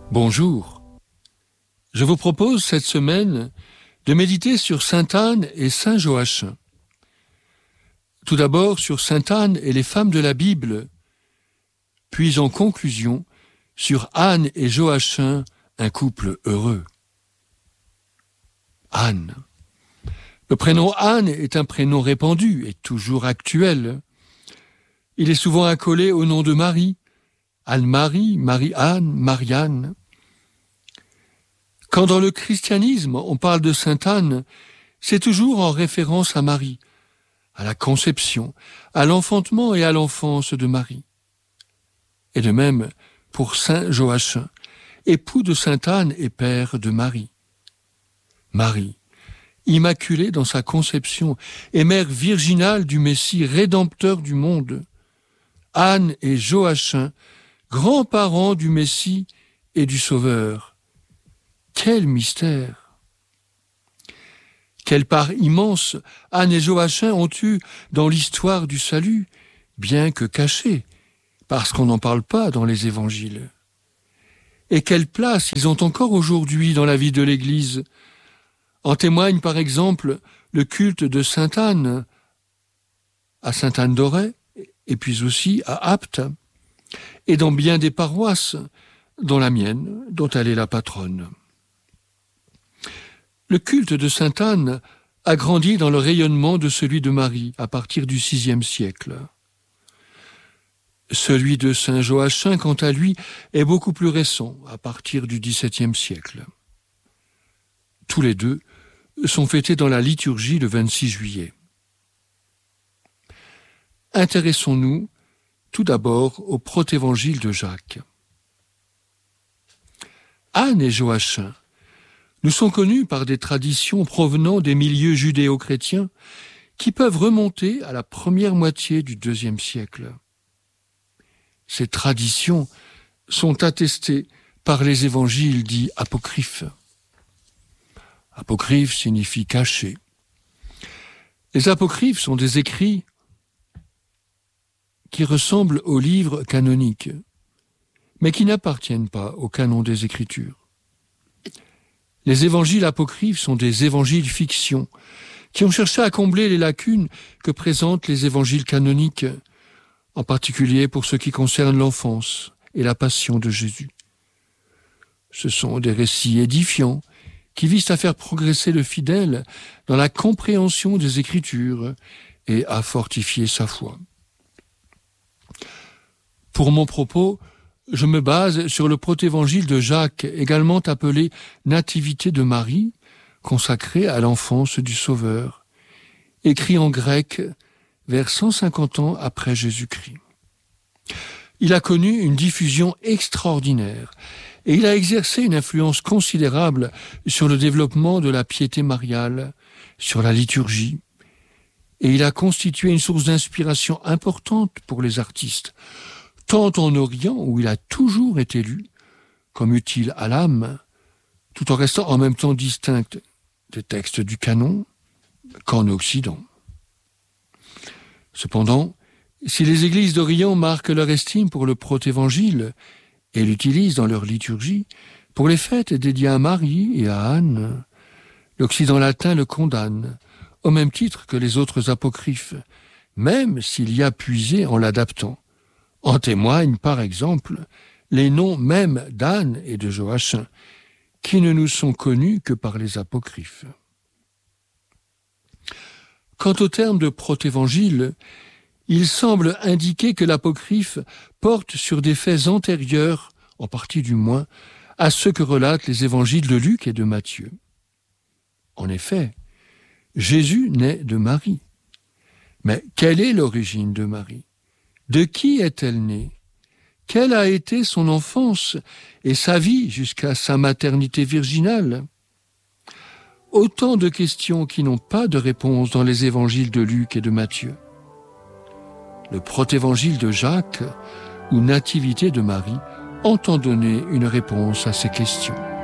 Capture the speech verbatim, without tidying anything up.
Bonjour. Je vous propose cette semaine de méditer sur sainte Anne et saint Joachim. Tout d'abord sur sainte Anne et les femmes de la Bible, puis en conclusion sur Anne et Joachim, un couple heureux. Anne. Le prénom Anne est un prénom répandu et toujours actuel. Il est souvent accolé au nom de Marie, Anne-Marie, Marie-Anne, Marianne. Quand dans le christianisme on parle de sainte Anne, c'est toujours en référence à Marie, à la conception, à l'enfantement et à l'enfance de Marie. Et de même pour saint Joachim, époux de sainte Anne et père de Marie. Marie, immaculée dans sa conception et mère virginale du Messie rédempteur du monde. Anne et Joachim, grands-parents du Messie et du Sauveur. Quel mystère! Quelle part immense Anne et Joachim ont eu dans l'histoire du salut, bien que cachée, parce qu'on n'en parle pas dans les évangiles. Et quelle place ils ont encore aujourd'hui dans la vie de l'Église. En témoigne par exemple le culte de sainte Anne à Sainte-Anne d'Auray, et puis aussi à Apt, et dans bien des paroisses, dont la mienne, dont elle est la patronne. Le culte de sainte Anne a grandi dans le rayonnement de celui de Marie à partir du sixième siècle. Celui de saint Joachim, quant à lui, est beaucoup plus récent, à partir du dix-septième siècle. Tous les deux sont fêtés dans la liturgie le vingt-six juillet. Intéressons-nous tout d'abord au protévangile de Jacques. Anne et Joachim nous sont connus par des traditions provenant des milieux judéo-chrétiens qui peuvent remonter à la première moitié du deuxième siècle. Ces traditions sont attestées par les évangiles dits apocryphes. Apocryphe signifie caché. Les apocryphes sont des écrits qui ressemblent aux livres canoniques, mais qui n'appartiennent pas au canon des Écritures. Les évangiles apocryphes sont des évangiles fictions qui ont cherché à combler les lacunes que présentent les évangiles canoniques, en particulier pour ce qui concerne l'enfance et la passion de Jésus. Ce sont des récits édifiants qui visent à faire progresser le fidèle dans la compréhension des Écritures et à fortifier sa foi. Pour mon propos, je me base sur le protévangile de Jacques, également appelé Nativité de Marie, consacré à l'enfance du Sauveur, écrit en grec vers cent cinquante ans après Jésus-Christ. Il a connu une diffusion extraordinaire et il a exercé une influence considérable sur le développement de la piété mariale, sur la liturgie, et il a constitué une source d'inspiration importante pour les artistes, tant en Orient, où il a toujours été lu, comme utile à l'âme, tout en restant en même temps distinct des textes du canon, qu'en Occident. Cependant, si les églises d'Orient marquent leur estime pour le protévangile et l'utilisent dans leur liturgie, pour les fêtes dédiées à Marie et à Anne, l'Occident latin le condamne, au même titre que les autres apocryphes, même s'il y a puisé en l'adaptant. En témoignent, par exemple, les noms même d'Anne et de Joachim, qui ne nous sont connus que par les apocryphes. Quant au terme de protévangile, il semble indiquer que l'apocryphe porte sur des faits antérieurs, en partie du moins, à ceux que relatent les évangiles de Luc et de Matthieu. En effet, Jésus naît de Marie. Mais quelle est l'origine de Marie ? De qui est-elle née ? Quelle a été son enfance et sa vie jusqu'à sa maternité virginale ? Autant de questions qui n'ont pas de réponse dans les évangiles de Luc et de Matthieu. Le protévangile de Jacques, ou Nativité de Marie, entend donner une réponse à ces questions.